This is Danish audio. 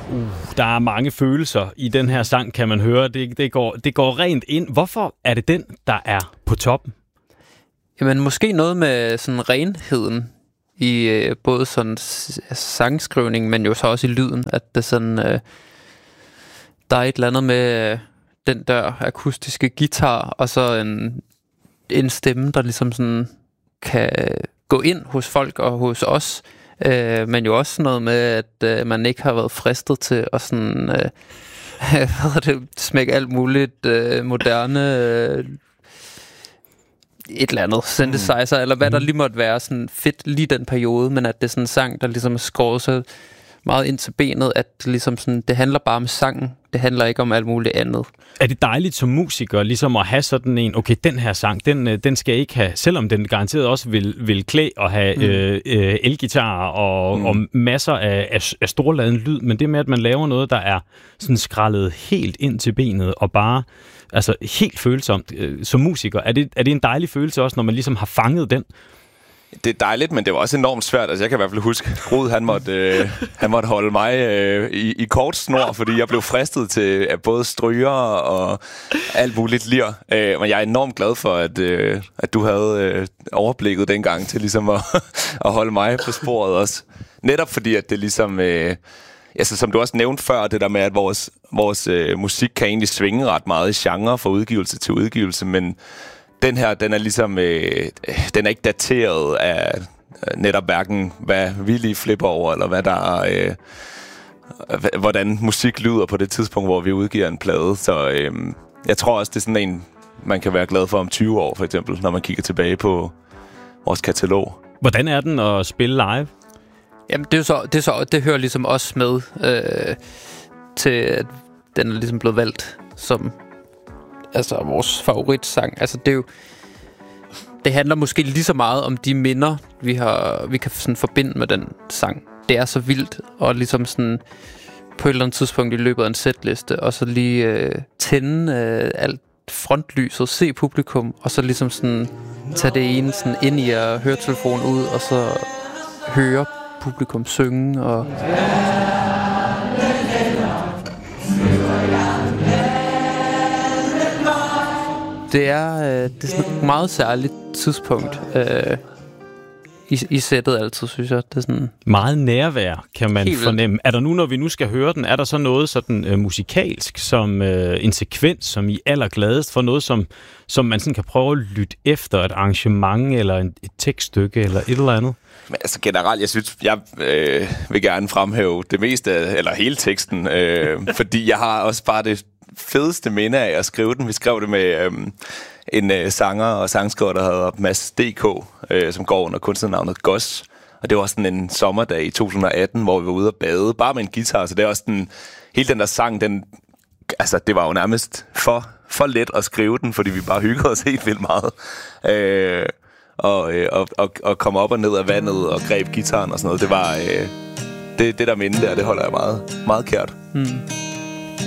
der er mange følelser i den her sang, kan man høre. Det går rent ind. Hvorfor er det den, der er på toppen? Jamen, måske noget med sådan renheden i både sådan sangskrivning, men jo så også i lyden, at det sådan, der er et eller andet med den der akustiske guitar, og så en stemme, der ligesom sådan kan gå ind hos folk og hos os, men jo også noget med, at man ikke har været fristet til at sådan, smække alt muligt moderne et eller andet synthesizer, eller hvad der lige måtte være sådan fedt lige den periode, men at det er sådan en sang, der ligesom er skåret så meget ind til benet, at ligesom sådan, det handler bare om sangen, det handler ikke om alt muligt andet. Er det dejligt som musiker ligesom at have sådan en, okay, den her sang, den skal ikke have, selvom den garanteret også vil klæde at have elgitar og masser af storladen lyd, men det med, at man laver noget, der er sådan skrællet helt ind til benet og bare altså helt følsomt som musiker. Er det en dejlig følelse også, når man ligesom har fanget den? Det er dejligt, men det var også enormt svært. Altså, jeg kan i hvert fald huske, Rud, han måtte holde mig i kort snor, fordi jeg blev fristet til både stryger og alt muligt lir. Men jeg er enormt glad for, at du havde overblikket dengang til ligesom at holde mig på sporet også. Netop fordi, at det ligesom... altså, som du også nævnte før, det der med, at vores musik kan egentlig svinge ret meget i genre fra udgivelse til udgivelse, men den her, den er ligesom, den er ikke dateret af netop hverken, hvad vi lige flipper over, eller hvad der er, hvordan musik lyder på det tidspunkt, hvor vi udgiver en plade. Så jeg tror også, det er sådan en, man kan være glad for om 20 år, for eksempel, når man kigger tilbage på vores katalog. Hvordan er den at spille live? Jamen, det hører ligesom også med til, at den er ligesom blevet valgt som altså vores favoritsang. Altså det handler måske lige så meget om de minder vi kan sådan forbinde med den sang. Det er så vildt og ligesom sådan på et eller andet tidspunkt i løbet af en setliste og så lige tænde alt frontlyset, se publikum og så ligesom sådan tage det ene sådan ind i at høre telefonen ud og så høre publikum synge og det er sådan et meget særligt tidspunkt i sættet altid, synes jeg. Det er sådan meget nærvær, kan man fornemme. Er der nu, når vi nu skal høre den, er der så noget sådan musikalsk, som en sekvens, som I allergladest for noget, som man sådan kan prøve at lytte efter et arrangement, eller et tekststykke, eller et eller andet? Men altså generelt, jeg synes, jeg vil gerne fremhæve det meste, eller hele teksten, fordi jeg har også bare det fedeste minde af at skrive den. Vi skrev det med en sanger og sangskriver, der hedder Mads D.K., som går under kunstnernavnet Goss. Og det var sådan en sommerdag i 2018, hvor vi var ude at bade, bare med en guitar. Så det er også den, hele den der sang, altså det var jo nærmest for let at skrive den, fordi vi bare hyggede os helt vildt meget. Og komme op og ned af vandet og greb guitaren og sådan noget. Det var det der minde der, det holder jeg meget, meget kært.